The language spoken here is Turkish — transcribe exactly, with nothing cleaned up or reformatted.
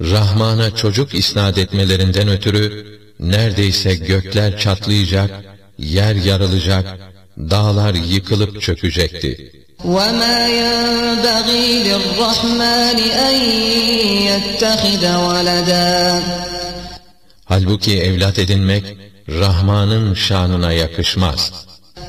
Rahman'a çocuk isnat etmelerinden ötürü neredeyse gökler çatlayacak, yer yarılacak, dağlar yıkılıp çökecekti. وَمَا يَنبَغِي لِلرَّحْمَنِ أَنْ يَتَّخِذَ وَلَدًا. Halbuki evlat edinmek Rahman'ın şanına yakışmaz.